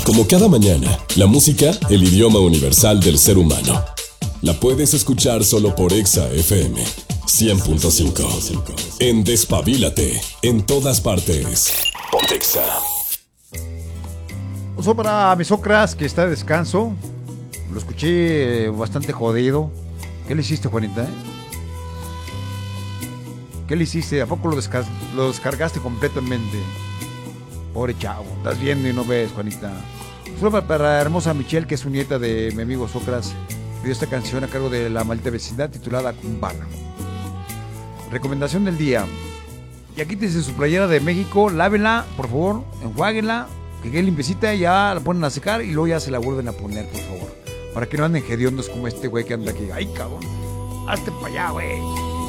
Como cada mañana, la música, el idioma universal del ser humano. La puedes escuchar solo por Exa FM 100.5. En Despabilate, en todas partes. Ponte Exa. Un saludo para mis Socras, que está de descanso. Lo escuché bastante jodido. ¿Qué le hiciste, Juanita? ¿Qué le hiciste? ¿A poco lo descargaste completamente? Pobre chavo, estás viendo y no ves, Juanita. Solo para la hermosa Michelle, que es su nieta de mi amigo Socras, pidió esta canción a cargo de La Maldita Vecindad titulada Kumbala. Recomendación del día: ya quítese su playera de México, lávela, por favor, enjuáguenla, que quede limpiecita, y ya la ponen a secar y luego ya se la vuelven a poner, por favor, para que no anden hediondos como este güey que anda aquí. Ay, cabrón, hazte para allá, güey.